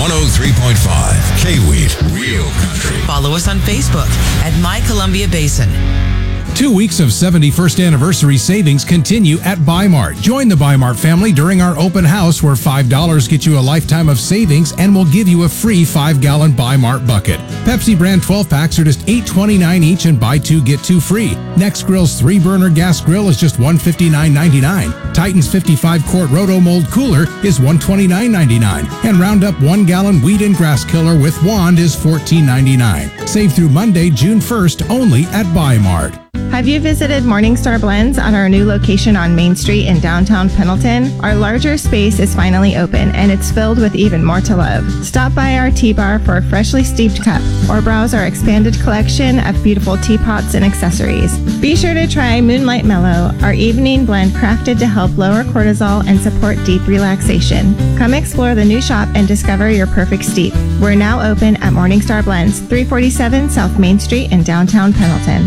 103.5 K-Wheat, Real Country. Follow us on Facebook at My Columbia Basin. 2 weeks of 71st anniversary savings continue at Bi-Mart. Join the Bi-Mart family during our open house where $5 gets you a lifetime of savings and will give you a free 5-gallon Bi-Mart bucket. Pepsi brand 12-packs are just $8.29 each and buy 2 get 2 free. Next Grill's 3-burner gas grill is just $159.99. Titan's 55-quart Roto Mold cooler is $129.99. And Roundup 1-gallon weed and grass killer with wand is $14.99. Save through Monday, June 1st only at Bi-Mart. Have you visited Morningstar Blends at our new location on Main Street in downtown Pendleton? Our larger space is finally open and it's filled with even more to love. Stop by our tea bar for a freshly steeped cup or browse our expanded collection of beautiful teapots and accessories. Be sure to try Moonlight Mellow, our evening blend crafted to help lower cortisol and support deep relaxation. Come explore the new shop and discover your perfect steep. We're now open at Morningstar Blends, 347 South Main Street in downtown Pendleton.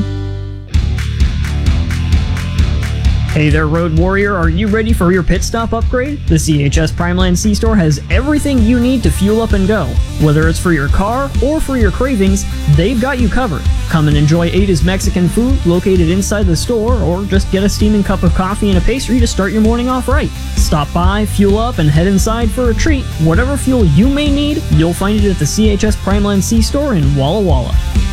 Hey there, Road Warrior, are you ready for your pit stop upgrade? The CHS Primeland C-Store has everything you need to fuel up and go. Whether it's for your car or for your cravings, they've got you covered. Come and enjoy Ada's Mexican food located inside the store, or just get a steaming cup of coffee and a pastry to start your morning off right. Stop by, fuel up, and head inside for a treat. Whatever fuel you may need, you'll find it at the CHS Primeland C-Store in Walla Walla.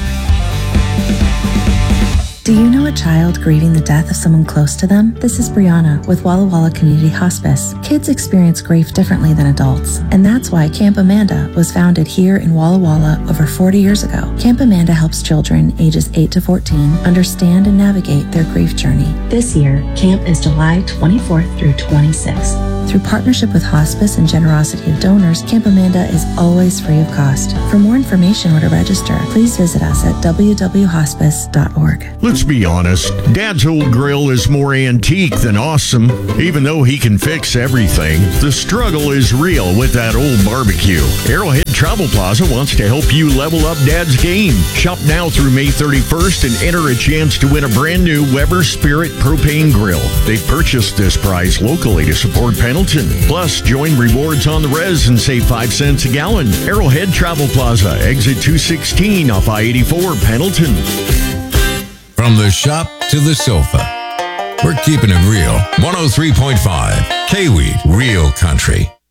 Do you know a child grieving the death of someone close to them? This is Brianna with Walla Walla Community Hospice. Kids experience grief differently than adults, and that's why Camp Amanda was founded here in Walla Walla over 40 years ago. Camp Amanda helps children ages 8 to 14 understand and navigate their grief journey. This year, camp is July 24th through 26th. Through partnership with hospice and generosity of donors, Camp Amanda is always free of cost. For more information or to register, please visit us at www.hospice.org. Let's be honest, Dad's old grill is more antique than awesome. Even though he can fix everything, the struggle is real with that old barbecue. Arrowhead Travel Plaza wants to help you level up Dad's game. Shop now through May 31st and enter a chance to win a brand new Weber Spirit propane grill. They've purchased this prize locally to support Pendleton. Plus, join rewards on the res and save 5 cents a gallon. Arrowhead Travel Plaza, exit 216 off I-84, Pendleton. From the shop to the sofa, we're keeping it real. 103.5 K-Wheat, Real Country.